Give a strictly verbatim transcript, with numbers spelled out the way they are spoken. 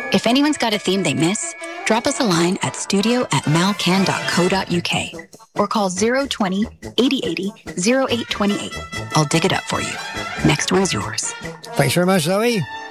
If anyone's got a theme they miss, drop us a line at studio at malcan dot co dot uk or call zero twenty, eighty eighty, zero eight twenty-eight. I'll dig it up for you. Next one's yours. Thanks very much, Zoe.